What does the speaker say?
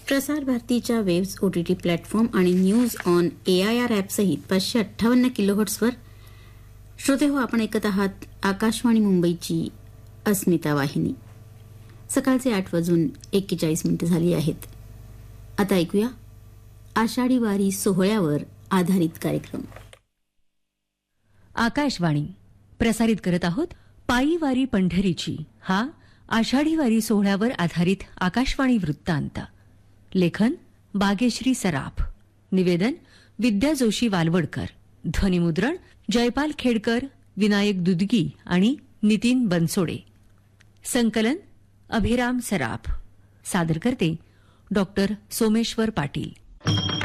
प्रसार भारतीच्या waves OTT platform आणि न्यूज ऑन AIR ॲपसहित 558 किलोहर्ट्झवर श्रोते हो, आपण ऐकत आहात आकाशवाणी मुंबईची अस्मिता वाहिनी. सकाळचे 8:41 झाली आहेत. आता ऐकूया आषाढी वारी सोहळ्यावर आधारित कार्यक्रम. आकाशवाणी प्रसारित करत आहोत पायी वारी पंढरीची हा आषाढी वारी सोहळ्यावर आधारित आकाशवाणी वृत्तांत. लेखन बागेश्री सराफ. निवेदन विद्या जोशी वालवडकर. ध्वनिमुद्रण जयपाल खेडकर, विनायक दुदगी आणि नितीन बनसोडे. संकलन अभिराम सराफ. सादर करते डॉक्टर सोमेश्वर पाटील.